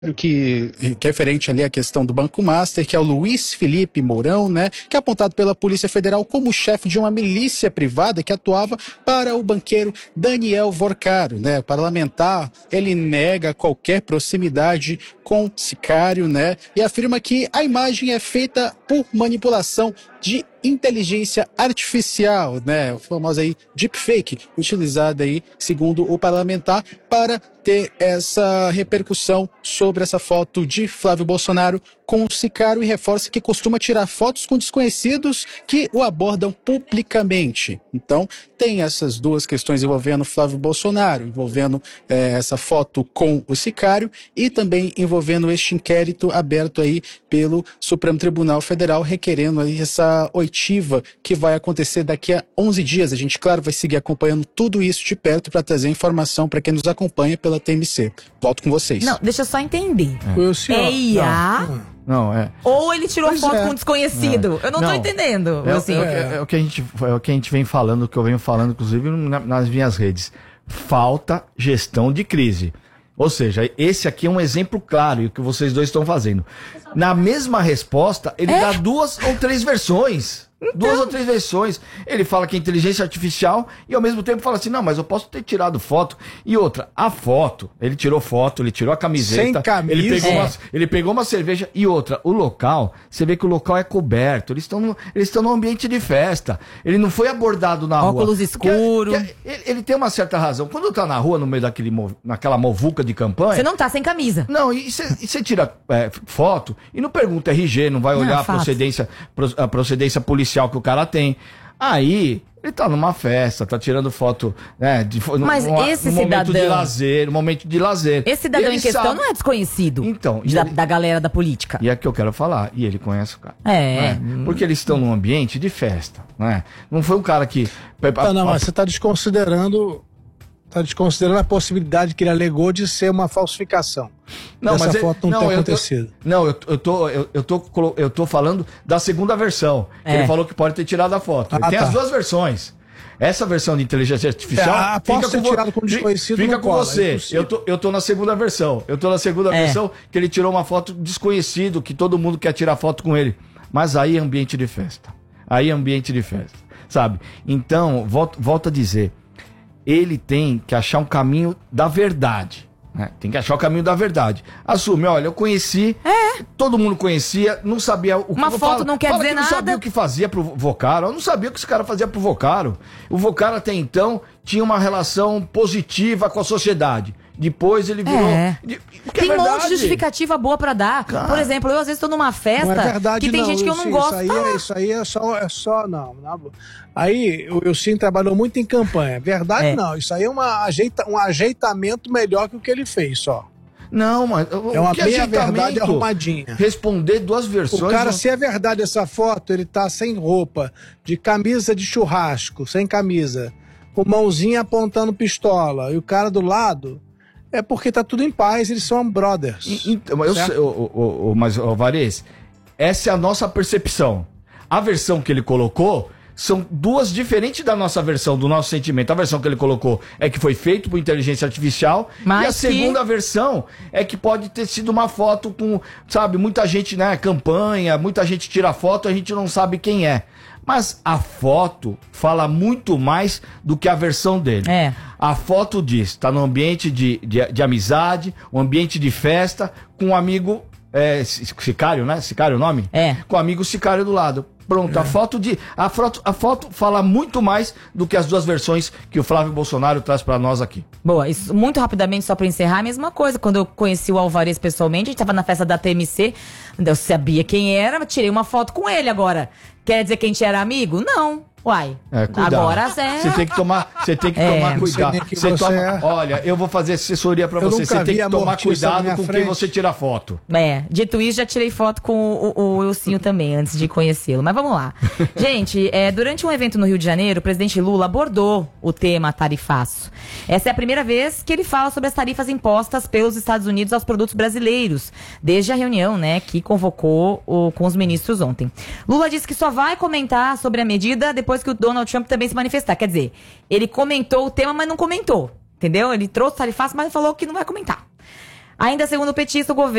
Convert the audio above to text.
que é referente ali à questão do Banco Master, que é o Luiz Felipe Mourão, né, que é apontado pela Polícia Federal como chefe de uma milícia privada que atuava para o banqueiro Daniel Vorcaro, né. O parlamentar, ele nega qualquer proximidade com Sicário, né, e afirma que a imagem é feita por manipulação de inteligência artificial, né, o famoso aí deepfake, utilizado aí, segundo o parlamentar, para ter essa repercussão sobre essa foto de Flávio Bolsonaro com o Sicário, e reforça que costuma tirar fotos com desconhecidos que o abordam publicamente. Então, tem essas duas questões envolvendo Flávio Bolsonaro, envolvendo essa foto com o Sicário e também envolvendo este inquérito aberto aí pelo Supremo Tribunal Federal, requerendo aí essa oitiva que vai acontecer daqui a 11 dias. A gente, claro, vai seguir acompanhando tudo isso de perto para trazer informação para quem nos acompanha pela TMC. Volto com vocês. Não, deixa eu só entender. É IA? Não, é. Ou ele tirou foto com um desconhecido? Eu não tô entendendo. É o que a gente vem falando, o que eu venho falando, inclusive, nas minhas redes. Falta gestão de crise. Ou seja, esse aqui é um exemplo claro, e o que vocês dois estão fazendo. Na mesma resposta, ele dá 2 ou 3 versões. Então. 2 ou 3 versões. Ele fala que é inteligência artificial e ao mesmo tempo fala assim, não, mas eu posso ter tirado foto. E outra, a foto, ele tirou a camiseta. Sem camisa. Ele pegou uma cerveja. E outra, o local, você vê que o local é coberto. Eles estão num ambiente de festa. Ele não foi abordado na rua. Óculos escuros. Ele tem uma certa razão. Quando tá na rua, no meio naquela movuca de campanha... Você não tá sem camisa. Não, e você tira foto e não pergunta RG, não vai olhar a procedência policial que o cara tem. Aí, ele tá numa festa, tá tirando foto, né? Mas esse cidadão... um momento de lazer. Esse cidadão em questão não é desconhecido. Então, da galera da política. E é que eu quero falar. E ele conhece o cara. Porque eles estão num ambiente de festa, né? Não foi um cara que... Não, mas você tá desconsiderando a possibilidade que ele alegou de ser uma falsificação. Não, essa mas foto não tem acontecido. Eu tô falando da segunda versão. Ele falou que pode ter tirado a foto. Tem as duas versões. Essa versão de inteligência artificial fica com você. Eu tô na segunda versão. Versão que ele tirou uma foto desconhecido, que todo mundo quer tirar foto com ele. Mas aí é ambiente de festa. Sabe? Então, volto a dizer, ele tem que achar um caminho da verdade. Né? Tem que achar o caminho da verdade. Assume, olha, eu conheci, todo mundo conhecia, não sabia o que... Uma foto não quer dizer nada. Não sabia o que fazia pro Vocaro, eu não sabia o que esse cara fazia pro Vocaro. O Vocaro até então tinha uma relação positiva com a sociedade. Depois ele virou... Tem um monte de justificativa boa pra dar. Cara, por exemplo, eu às vezes tô numa festa que tem gente que eu não gosto. Isso aí é só não. Aí o Elcinho trabalhou muito em campanha. Verdade não. Isso aí é um ajeitamento melhor que o que ele fez só. Não, mas... É uma meia-verdade arrumadinha. Responder 2 versões... O cara, se é verdade essa foto, ele tá sem roupa, de camisa de churrasco, sem camisa, com mãozinha apontando pistola, e o cara do lado... É porque tá tudo em paz, eles são brothers. Mas, Varese, essa é a nossa percepção. A versão que ele colocou são 2 diferentes da nossa versão, do nosso sentimento. A versão que ele colocou é que foi feito por inteligência artificial. Mas e a segunda versão é que pode ter sido uma foto com, sabe, muita gente, né, campanha, muita gente tira foto, a gente não sabe quem é. Mas a foto fala muito mais do que a versão dele. A foto diz, tá no ambiente de amizade, um ambiente de festa, com um amigo Sicário, né? Sicário é o nome? Com o amigo Sicário do lado. Pronto, a foto fala muito mais do que as 2 versões que o Flávio Bolsonaro traz pra nós aqui. Boa, isso muito rapidamente, só pra encerrar, a mesma coisa. Quando eu conheci o Alvarez pessoalmente, a gente tava na festa da TMC, eu sabia quem era, tirei uma foto com ele agora. Quer dizer que a gente era amigo? Não. Uai, agora Você tem que tomar cuidado. Olha, eu vou fazer assessoria pra você. Você tem que tomar cuidado com quem você tira foto. Dito isso, já tirei foto com o Elcinho também, antes de conhecê-lo. Mas vamos lá. Gente, durante um evento no Rio de Janeiro, o presidente Lula abordou o tema tarifaço. Essa é a primeira vez que ele fala sobre as tarifas impostas pelos Estados Unidos aos produtos brasileiros, desde a reunião, né, que convocou com os ministros ontem. Lula disse que só vai comentar sobre a medida depois que o Donald Trump também se manifestar. Quer dizer, ele comentou o tema, mas não comentou. Entendeu? Ele trouxe tarifaço, mas falou que não vai comentar. Ainda segundo o petista, o governo